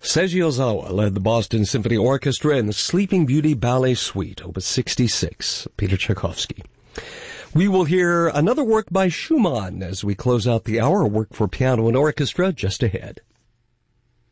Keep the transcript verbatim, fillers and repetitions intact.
Seiji Ozawa led the Boston Symphony Orchestra in the Sleeping Beauty Ballet Suite, Opus sixty-six, Peter Tchaikovsky. We will hear another work by Schumann as we close out the hour, work for piano and orchestra just ahead.